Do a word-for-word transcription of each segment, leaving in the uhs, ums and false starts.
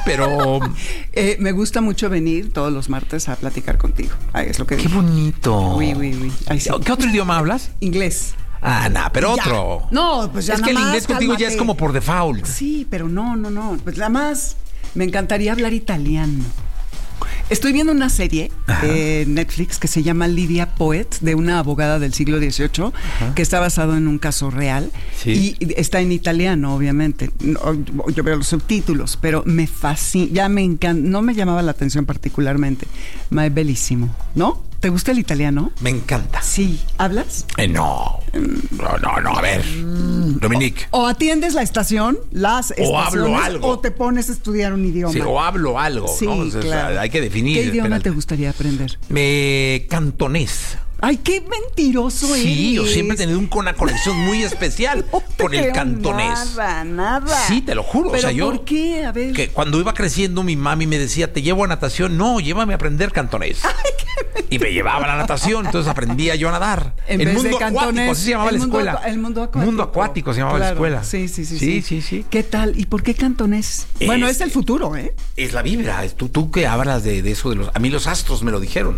pero... eh, me gusta mucho venir todos los martes a platicar contigo. Ay, es lo que ¡Qué digo. bonito! Oui, oui, oui. Ay, sí. ¿Qué otro idioma hablas? Inglés. Ah, nada, pero Ya. otro. No, pues ya Es nada que el más, inglés contigo ya cálmate. es como por default. Sí, pero no, no, no. Pues nada más me encantaría hablar italiano. Estoy viendo una serie en eh, Netflix que se llama Lidia Poet, de una abogada del siglo dieciocho, Ajá. que está basado en un caso real. Sí. Y está en italiano, obviamente. No, yo veo los subtítulos, pero me fascina. Ya me encanta. No me llamaba la atención particularmente. Ma es bellísimo, ¿no? ¿Te gusta el italiano? Me encanta. Sí. ¿Hablas? Eh, no. No, no, no. A ver, mm. Dominique. O, o atiendes la estación, las estaciones. O hablo algo. O te pones a estudiar un idioma. Sí, o hablo algo, sí, ¿no? O sea, claro. Hay que definir. ¿Qué idioma espérate. te gustaría aprender? Me cantonés. ¡Ay, qué mentiroso eres! Sí, yo siempre he tenido una conexión muy especial no te con el creo cantonés. Nada, nada. Sí, te lo juro. ¿Pero o sea, yo, por qué? A ver. Que cuando iba creciendo, mi mami me decía, te llevo a natación. No, llévame a aprender cantonés. Ay, qué y me llevaba a la natación, entonces aprendía yo a nadar. En el vez mundo de acuático, cantonés, así se llamaba el la mundo, escuela. El mundo acuático. Mundo acuático se llamaba claro. la escuela. Sí, sí, sí. Sí, sí, sí, sí. ¿Qué tal? ¿Y por qué cantonés? Es, bueno, es el futuro, ¿eh? Es la vibra. Tú, tú que hablas de, de eso de los... A mí los astros me lo dijeron.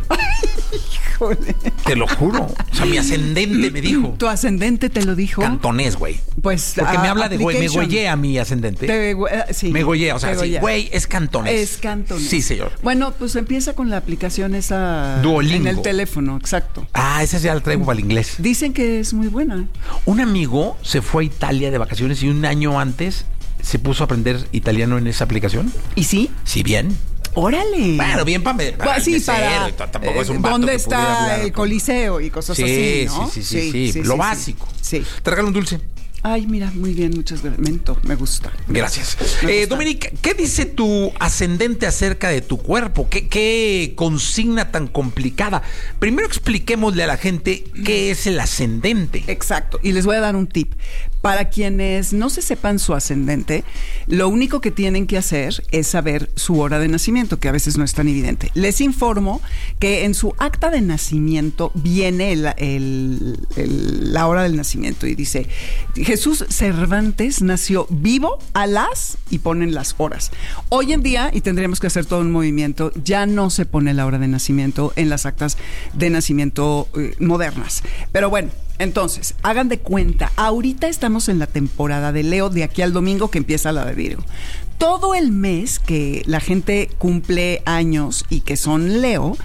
Híjole. Te lo juro. O sea, mi ascendente me dijo. ¿Tu ascendente te lo dijo? Cantonés, güey. Pues porque uh, me habla de güey, me gollea mi ascendente. Te, uh, sí, me gollea, o sea, sí, güey, es cantonés. Es cantonés. Sí, señor. Bueno, pues empieza con la aplicación esa Duolingo. En el teléfono, exacto. Ah, esa ya la traigo para el inglés. Dicen que es muy buena. Un amigo se fue a Italia de vacaciones y un año antes se puso a aprender italiano en esa aplicación. ¿Y sí? Sí, bien. ¡Órale! Bueno, bien para, para bueno, sí, para tampoco es un vato ¿dónde que está hablar, el Coliseo y cosas sí, así, ¿no? Sí, sí, sí, sí, sí. Lo sí, básico. Sí. Te regalo un dulce. Ay, mira, muy bien, muchas gracias. Mento, me gusta. Gracias. Me Eh, gusta. Dominique, ¿qué dice tu ascendente acerca de tu cuerpo? ¿Qué, ¿Qué consigna tan complicada? Primero expliquémosle a la gente qué es el ascendente. Exacto. Y les voy a dar un tip. Para quienes no se sepan su ascendente, lo único que tienen que hacer es saber su hora de nacimiento, que a veces no es tan evidente. Les informo que en su acta de nacimiento viene el, el, el, la hora del nacimiento y dice, Jesús Cervantes nació vivo a las, y ponen las horas. Hoy en día, y tendríamos que hacer todo un movimiento, ya no se pone la hora de nacimiento en las actas de nacimiento eh, modernas. Pero bueno, entonces, hagan de cuenta, ahorita estamos en la temporada de Leo, de aquí al domingo que empieza la de Virgo. Todo el mes que la gente cumple años y que son Leo,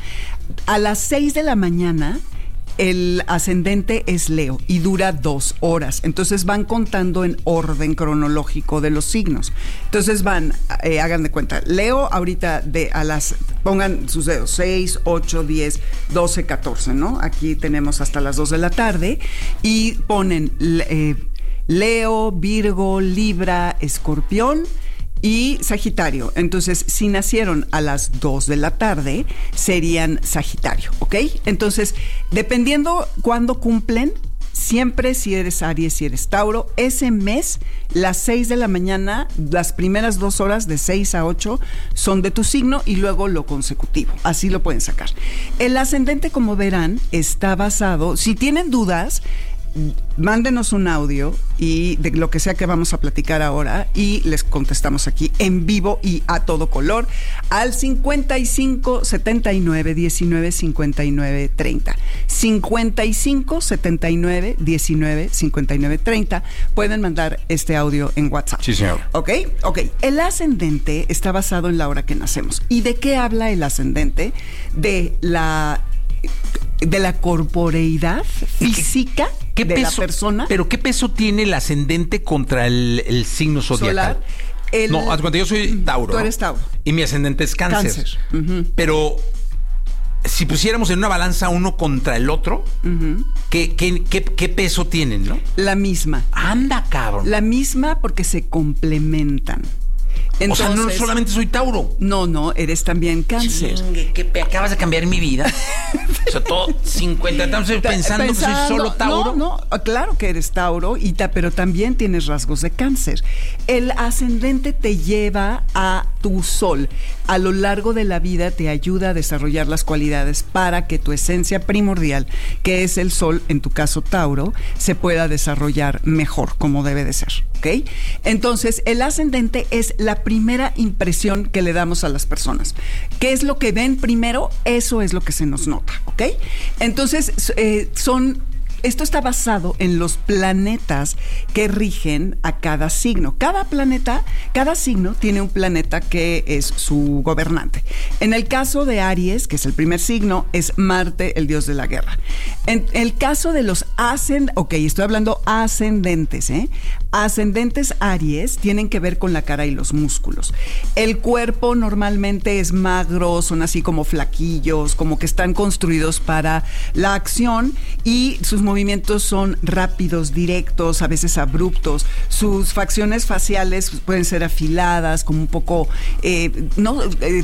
a las seis de la mañana el ascendente es Leo y dura dos horas. Entonces van contando en orden cronológico de los signos. Entonces van, eh, hagan de cuenta, Leo ahorita de a las, pongan sus dedos, seis, ocho, diez, doce, catorce, ¿no? Aquí tenemos hasta las dos de la tarde y ponen eh, Leo, Virgo, Libra, Escorpión y Sagitario. Entonces, si nacieron a las dos de la tarde, serían Sagitario, ¿ok? Entonces, dependiendo cuándo cumplen, siempre si eres Aries, si eres Tauro, ese mes, las seis de la mañana, las primeras dos horas de seis a ocho son de tu signo y luego lo consecutivo. Así lo pueden sacar. El ascendente, como verán, está basado, si tienen dudas, mándenos un audio y de lo que sea que vamos a platicar ahora y les contestamos aquí en vivo y a todo color al cincuenta y cinco, setenta y nueve, diecinueve, cincuenta y nueve, treinta. cincuenta y cinco, setenta y nueve, diecinueve, cincuenta y nueve, treinta. Pueden mandar este audio en WhatsApp. Sí, señor. ¿Ok? Ok. El ascendente está basado en la hora que nacemos. ¿Y de qué habla el ascendente? De la de la corporeidad física ¿Qué de peso, la persona. Pero ¿qué peso tiene el ascendente contra el, el signo zodiacal? Solar. El, no, haz cuenta, yo soy Tauro. Tú eres Tauro. Y mi ascendente es Cáncer. Cáncer. Uh-huh. Pero si pusiéramos en una balanza uno contra el otro, uh-huh. ¿qué, qué, qué, ¿qué peso tienen, no? La misma. Anda, cabrón. La misma porque se complementan. Entonces, o sea, no solamente soy Tauro. No, no, eres también Cáncer. Chingue, que acabas de cambiar mi vida. O sea, todo cincuenta, estamos pensando, pensando que soy solo Tauro. No, no, claro que eres Tauro, y ta, pero también tienes rasgos de Cáncer. El ascendente te lleva a tu sol. A lo largo de la vida te ayuda a desarrollar las cualidades para que tu esencia primordial, que es el sol, en tu caso Tauro, se pueda desarrollar mejor, como debe de ser. ¿ok? Entonces, el ascendente es la primera impresión que le damos a las personas. ¿Qué es lo que ven primero? Eso es lo que se nos nota, ¿ok? Entonces, eh, son... Esto está basado en los planetas que rigen a cada signo. Cada planeta, cada signo tiene un planeta que es su gobernante. En el caso de Aries, que es el primer signo, es Marte, el dios de la guerra. En el caso de los ascendentes, ok, estoy hablando ascendentes, ¿eh? Ascendentes Aries tienen que ver con la cara y los músculos. El cuerpo normalmente es magro, son así como flaquillos, como que están construidos para la acción y sus movimientos son rápidos, directos, a veces abruptos. Sus facciones faciales pueden ser afiladas, como un poco eh, no eh,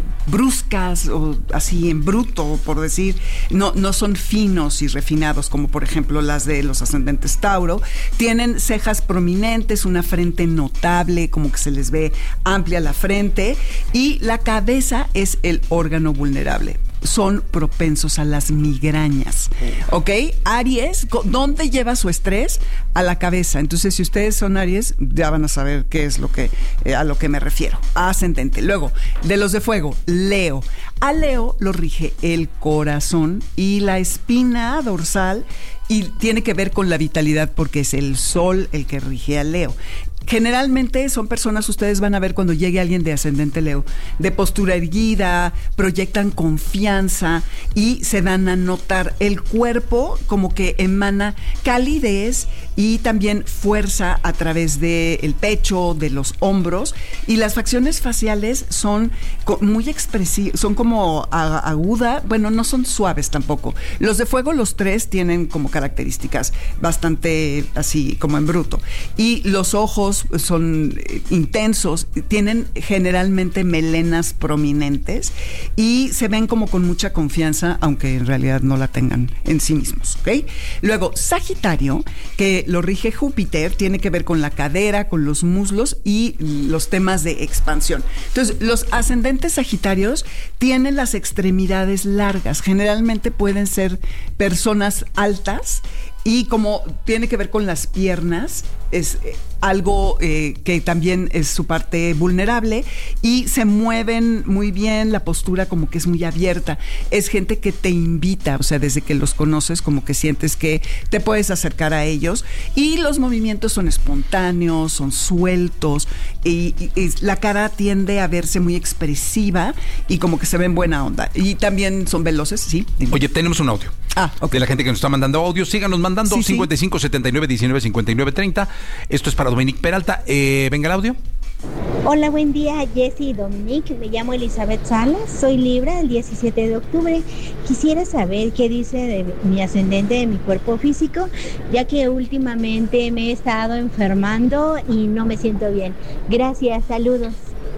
bruscas o así en bruto, por decir. No, no son finos y refinados, como por ejemplo las de los ascendentes Tauro. Tienen cejas prominentes, una frente notable, como que se les ve amplia la frente, y la cabeza es el órgano vulnerable. Son propensos a las migrañas, ¿ok? Aries, ¿dónde lleva su estrés? A la cabeza. Entonces, si ustedes son Aries, ya van a saber qué es lo que, eh, a lo que me refiero. Ascendente. Luego, de los de fuego, Leo. A Leo lo rige el corazón y la espina dorsal, y tiene que ver con la vitalidad porque es el sol el que rige a Leo. Generalmente son personas, ustedes van a ver cuando llegue alguien de ascendente Leo, de postura erguida, proyectan confianza y se dan a notar. El cuerpo como que emana calidez y también fuerza a través del pecho, de los hombros, y las facciones faciales son muy expresivas, son como aguda, bueno, no son suaves tampoco. Los de fuego, los tres, tienen como características bastante así como en bruto, y los ojos son intensos, tienen generalmente melenas prominentes y se ven como con mucha confianza, aunque en realidad no la tengan en sí mismos, ¿ok? Luego, Sagitario, que lo rige Júpiter, tiene que ver con la cadera, con los muslos y los temas de expansión. Entonces, los ascendentes Sagitarios tienen las extremidades largas, generalmente pueden ser personas altas, y como tiene que ver con las piernas, es algo eh, que también es su parte vulnerable, y se mueven muy bien, la postura como que es muy abierta. Es gente que te invita, o sea, desde que los conoces como que sientes que te puedes acercar a ellos, y los movimientos son espontáneos, son sueltos, y, y, y la cara tiende a verse muy expresiva y como que se ven buena onda. Y también son veloces, ¿sí? Oye, tenemos un audio. Ah, ok. De la gente que nos está mandando audio, síganos mandando. Sí, cincuenta y cinco, setenta y nueve, diecinueve, cincuenta y nueve, treinta. Esto es para Dominique Peralta. Eh, venga el audio. Hola, buen día, Jessy y Dominique. Me llamo Elizabeth Salas, soy Libra, el diecisiete de octubre. Quisiera saber qué dice de mi ascendente de mi cuerpo físico, ya que últimamente me he estado enfermando y no me siento bien. Gracias, saludos.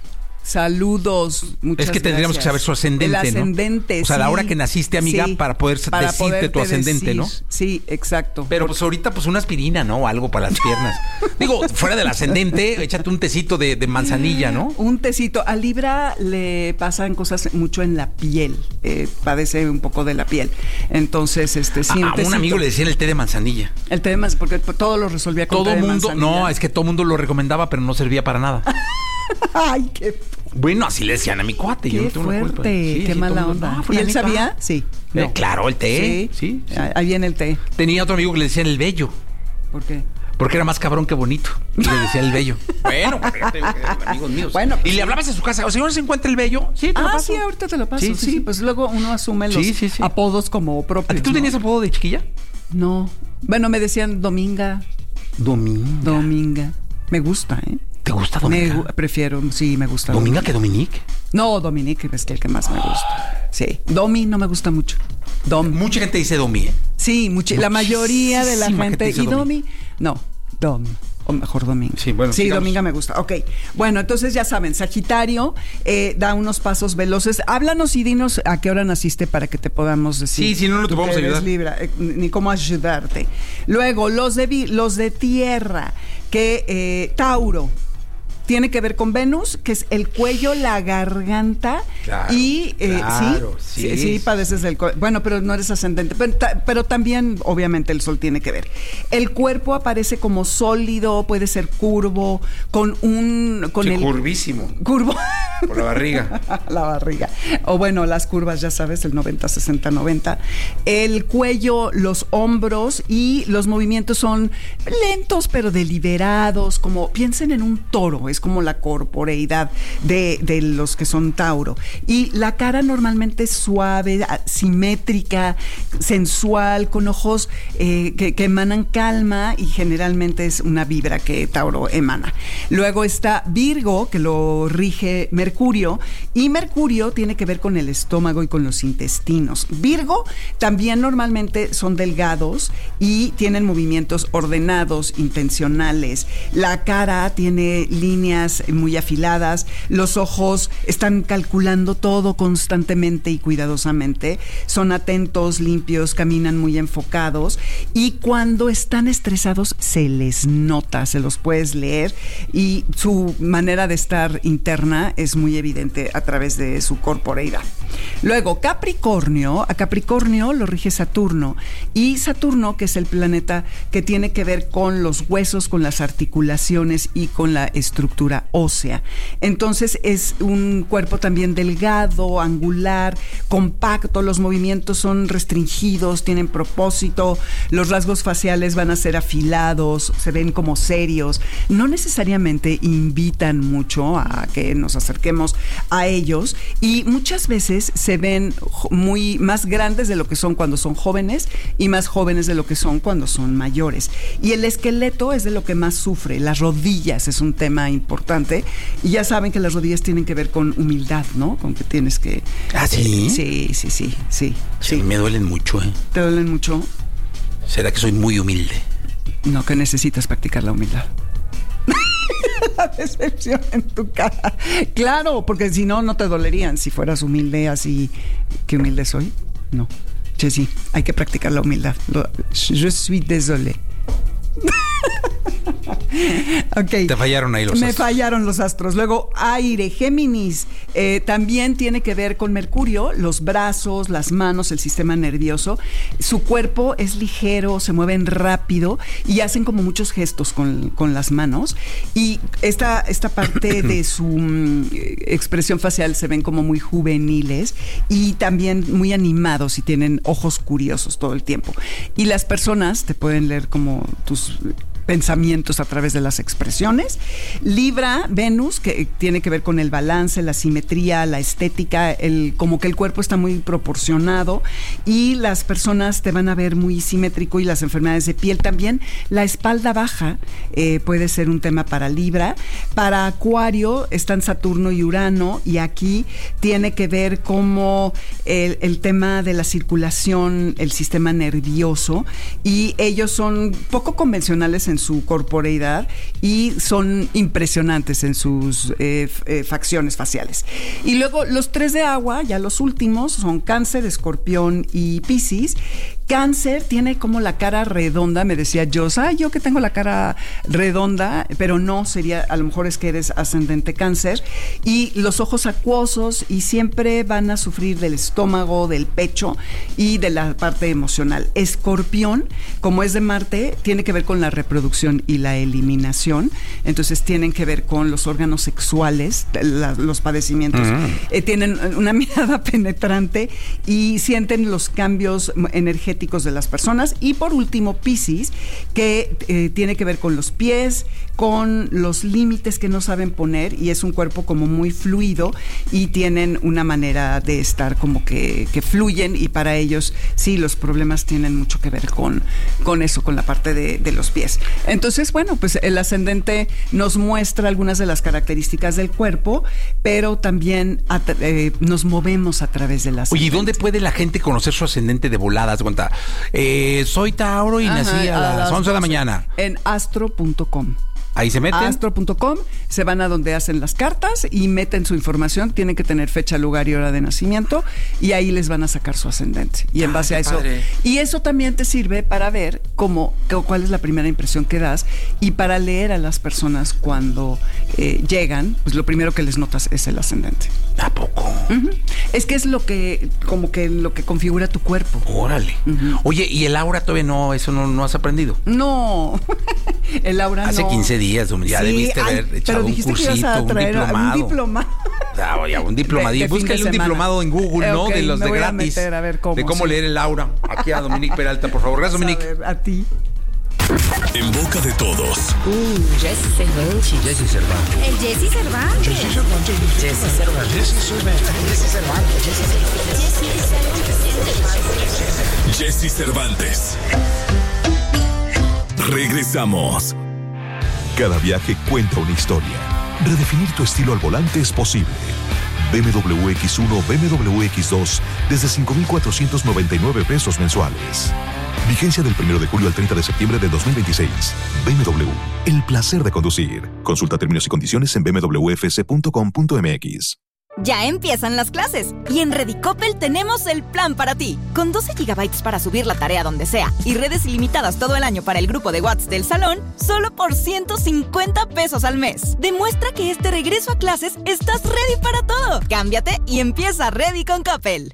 Saludos, muchas Es que tendríamos gracias. que saber su ascendente, El ascendente, ¿no? O sea, sí, la hora que naciste, amiga, sí, para poder para decirte tu ascendente, decir, ¿no? Sí, exacto. Pero pues ahorita pues una aspirina, ¿no? Algo para las piernas. Digo, fuera del ascendente, échate un tecito de, de manzanilla, ¿no? Un tecito. A Libra le pasan cosas mucho en la piel, eh, padece un poco de la piel. Entonces, este sí, a, un, a un amigo le decían el té de manzanilla. El té de manzanilla, porque todo lo resolvía con Todo té de mundo, manzanilla. no, es que todo mundo lo recomendaba, pero no servía para nada. Ay, qué Bueno, así le decían a mi cuate. Qué yo no tengo la culpa. fuerte, Sí, qué sí, mala todo mundo, onda. no, ¿Y él fulanito, sabía? ah. Sí. Eh, No. claro, el té. Sí, sí, sí. Ahí viene el té. Tenía otro amigo que le decían el bello, ¿Por qué? porque era más cabrón que bonito. Y le decía el bello. Bueno, fíjate, amigos míos. Bueno, pues y le sí. hablabas a su casa, o señor, ¿se encuentra el bello? Sí, te lo Ah, paso. sí, ahorita te lo paso. Sí, Sí, sí, sí, sí. pues luego uno asume los Sí, sí, sí. apodos como ¿A propios. ti tú ¿no? tenías apodo de chiquilla? No. Bueno, me decían Dominga. Dominga. Dominga. Me gusta, ¿eh? ¿Te gusta Me Dominga? gu- prefiero, sí, me gusta. ¿Dominga que Dominique? No, Dominique es el que más me gusta. Sí. Domi no me gusta mucho. Dom. Mucha gente dice Domi, ¿eh? Sí, muchi- la mayoría de la Muchísima gente. gente dice ¿Y Domi. Domi? No, Dom. O mejor Dominga. Sí, bueno, Sí, sigamos. Dominga me gusta. Ok. Bueno, entonces ya saben, Sagitario eh, da unos pasos veloces. Háblanos y dinos a qué hora naciste para que te podamos decir. Sí, si no, no te tú podemos que eres ayudar. Libra, eh, ni cómo ayudarte. Luego, los de, vi- los de tierra, que eh, Tauro. tiene que ver con Venus, que es el cuello, la garganta claro, y eh, claro, sí, sí, sí, sí, padeces del co- bueno, pero no eres ascendente, pero, ta- pero también obviamente el sol tiene que ver. El cuerpo aparece como sólido, puede ser curvo, con un con sí, el curvísimo. curvo Por la barriga. la barriga. O bueno, las curvas, ya sabes, el noventa, sesenta, noventa. El cuello, los hombros y los movimientos son lentos pero deliberados, como piensen en un toro, es como la corporeidad de, de los que son Tauro. Y la cara normalmente es suave, simétrica, sensual, con ojos eh, que, que emanan calma y generalmente es una vibra que Tauro emana. Luego está Virgo, que lo rige Mercurio, y Mercurio tiene que ver con el estómago y con los intestinos. Virgo también normalmente son delgados y tienen movimientos ordenados, intencionales. La cara tiene líneas muy afiladas, los ojos están calculando todo constantemente y cuidadosamente, son atentos, limpios, caminan muy enfocados y cuando están estresados se les nota, se los puedes leer y su manera de estar interna es muy evidente a través de su corporeidad. Luego, Capricornio, a Capricornio lo rige Saturno y Saturno, que es el planeta que tiene que ver con los huesos, con las articulaciones y con la estructura ósea. Entonces es un cuerpo también delgado, angular, compacto, los movimientos son restringidos, tienen propósito, los rasgos faciales van a ser afilados, se ven como serios, no necesariamente invitan mucho a que nos acerquemos a ellos y muchas veces se ven muy más grandes de lo que son cuando son jóvenes y más jóvenes de lo que son cuando son mayores. Y el esqueleto es de lo que más sufre, las rodillas es un tema importante y ya saben que las rodillas tienen que ver con humildad, ¿no? Con que tienes que... ¿Ah, sí? Eh, sí, sí, sí, sí, Sí, sí. me duelen mucho, ¿eh? ¿Te duelen mucho? ¿Será que soy muy humilde? No, que necesitas practicar la humildad. La decepción en tu cara. Claro, porque si no, no te dolerían. Si fueras humilde así, ¿qué humilde soy? No. Sí, sí, hay que practicar la humildad. Lo, je suis désolé. Okay. Te fallaron ahí los Me astros. fallaron los astros. Luego, aire, Géminis, eh, también tiene que ver con Mercurio, los brazos, las manos, el sistema nervioso. Su cuerpo es ligero, se mueven rápido y hacen como muchos gestos con, con las manos. Y esta, esta parte de su mm, expresión facial se ven como muy juveniles y también muy animados y tienen ojos curiosos todo el tiempo. Y las personas te pueden leer como tus pensamientos a través de las expresiones. Libra, Venus, que tiene que ver con el balance, la simetría, la estética, el, como que el cuerpo está muy proporcionado y las personas te van a ver muy simétrico y las enfermedades de piel también. La espalda baja eh, puede ser un tema para Libra. Para Acuario están Saturno y Urano y aquí tiene que ver como el, el tema de la circulación, el sistema nervioso y ellos son poco convencionales en su corporeidad y son impresionantes en sus eh, eh, facciones faciales. Y luego los tres de agua, ya los últimos, son Cáncer, Escorpión y Piscis. Cáncer tiene como la cara redonda, me decía Joss, ah, yo que tengo la cara redonda, pero no, sería, a lo mejor es que eres ascendente Cáncer, y los ojos acuosos y siempre van a sufrir del estómago, del pecho y de la parte emocional. Escorpión, como es de Marte, tiene que ver con la reproducción y la eliminación, entonces tienen que ver con los órganos sexuales, la, los padecimientos, uh-huh. eh, tienen una mirada penetrante y sienten los cambios energéticos de las personas. Y por último, Piscis, que eh, tiene que ver con los pies, con los límites que no saben poner y es un cuerpo como muy fluido y tienen una manera de estar como que, que fluyen y para ellos sí, los problemas tienen mucho que ver con, con eso, con la parte de, de los pies. Entonces, bueno, pues el ascendente nos muestra algunas de las características del cuerpo, pero también a, eh, nos movemos a través de las. Oye, ¿y dónde puede la gente conocer su ascendente de voladas? Cuenta, eh, soy Tauro y Ajá, nací a, a las once de la mañana. En astro punto com. Ahí se meten. astro punto com, se van a donde hacen las cartas y meten su información. Tienen que tener fecha, lugar y hora de nacimiento y ahí les van a sacar su ascendente. Y en Ah, base qué a eso. padre. Y eso también te sirve para ver cómo, cuál es la primera impresión que das y para leer a las personas cuando eh, llegan, pues lo primero que les notas es el ascendente. ¿A poco? Uh-huh. Es que es lo que, como que lo que configura tu cuerpo. Órale. Uh-huh. Oye, ¿y el aura todavía no, eso no, no has aprendido? No, el aura Hace no. quince días, ya Sí, debiste ay, haber echado pero un dijiste que ibas cursito, a un traer diplomado. Un diplomado. Ah, ya, un diplomadillo. De- de fin Búscale de un semana. diplomado en Google, ¿no? Ok, de los me de voy a gratis. meter a ver cómo, de cómo sí. leer el aura. Aquí a Dominique Peralta, por favor. Gracias, Dominique. A, ver, a ti. En boca de todos. Uh, Jesse Cervantes. Jesse Cervantes. El Jesse Cervantes. Jesse Cervantes. Jesse Cervantes. Jesse Cervantes. Jesse Cervantes. Jesse Cervantes. Regresamos. Cada viaje cuenta una historia. Redefinir tu estilo al volante es posible. B M W X uno, B M W X dos desde cinco mil cuatrocientos noventa y nueve pesos mensuales. Vigencia del primero de julio al treinta de septiembre de dos mil veintiséis. B M W, el placer de conducir. Consulta términos y condiciones en b m w f c punto com punto m x. Ya empiezan las clases y en Redicopel tenemos el plan para ti. Con doce gigabytes para subir la tarea donde sea y redes ilimitadas todo el año para el grupo de WhatsApp del salón, solo por ciento cincuenta pesos al mes. Demuestra que este regreso a clases estás ready para todo. Cámbiate y empieza Ready con Coppel.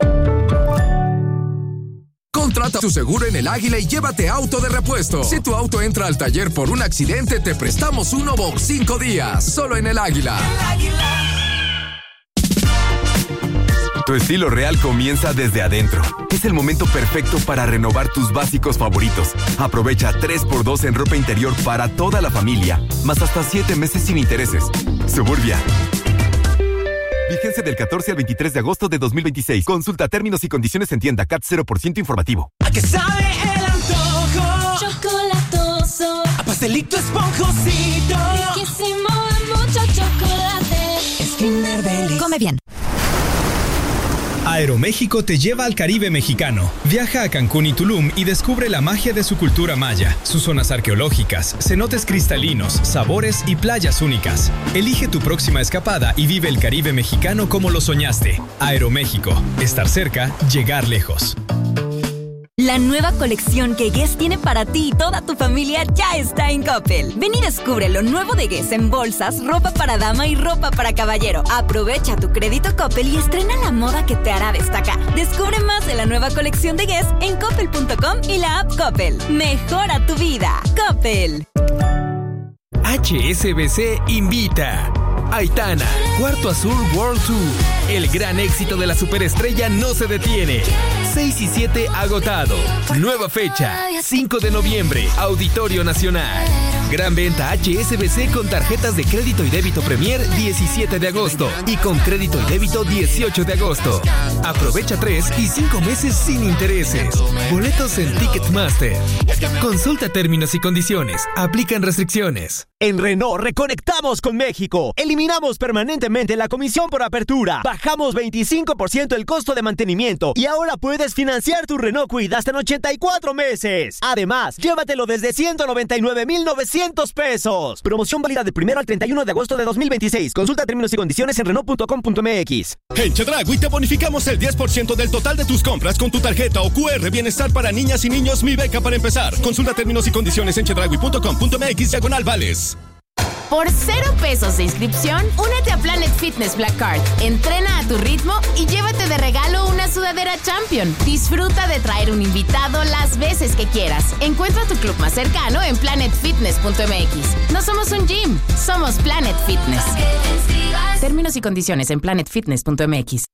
Contrata tu seguro en El Águila y llévate auto de repuesto. Si tu auto entra al taller por un accidente, te prestamos uno por cinco días. Solo en El Águila. El Águila. Tu estilo real comienza desde adentro. Es el momento perfecto para renovar tus básicos favoritos. Aprovecha tres por dos en ropa interior para toda la familia, más hasta siete meses sin intereses. Suburbia. Vigencia del catorce al veintitrés de agosto de dos mil veintiséis. Consulta términos y condiciones en tienda. C A T cero por ciento informativo. ¿A qué sabe el antojo? Chocolatoso. A pastelito esponjosito. Riquísimo, mucho chocolate. Es Kinder Delice. Come bien. Aeroméxico te lleva al Caribe mexicano. Viaja a Cancún y Tulum y descubre la magia de su cultura maya, sus zonas arqueológicas, cenotes cristalinos, sabores y playas únicas. Elige tu próxima escapada y vive el Caribe mexicano como lo soñaste. Aeroméxico. Estar cerca, llegar lejos. La nueva colección que Guess tiene para ti y toda tu familia ya está en Coppel. Ven y descubre lo nuevo de Guess en bolsas, ropa para dama y ropa para caballero. Aprovecha tu crédito Coppel y estrena la moda que te hará destacar. Descubre más de la nueva colección de Guess en coppel punto com y la app Coppel. Mejora tu vida. Coppel. H S B C invita. Aitana, Cuarto Azul World Tour. El gran éxito de la superestrella no se detiene. seis y siete agotado. Nueva fecha, cinco de noviembre, Auditorio Nacional. Gran venta H S B C con tarjetas de crédito y débito Premier diecisiete de agosto y con crédito y débito dieciocho de agosto. Aprovecha tres y cinco meses sin intereses. Boletos en Ticketmaster. Consulta términos y condiciones. Aplican restricciones. En Renault reconectamos con México. Eliminamos permanentemente la comisión por apertura. Bajamos veinticinco por ciento el costo de mantenimiento y ahora puedes financiar tu Renault Kwid hasta en ochenta y cuatro meses. Además, llévatelo desde ciento noventa y nueve mil novecientos pesos. Promoción válida del primero al treinta y uno de agosto de dos mil veintiséis. Consulta términos y condiciones en renault punto com punto m x. En Chedraui te bonificamos el diez por ciento del total de tus compras con tu tarjeta o Q R Bienestar para niñas y niños Mi Beca para empezar. Consulta términos y condiciones en chedraui punto com punto m x diagonal vales. Por cero pesos de inscripción, únete a Planet Fitness Black Card. Entrena a tu ritmo y llévate de regalo una sudadera Champion. Disfruta de traer un invitado las veces que quieras. Encuentra tu club más cercano en planet fitness punto m x. No somos un gym, somos Planet Fitness. Términos y condiciones en planet fitness punto m x.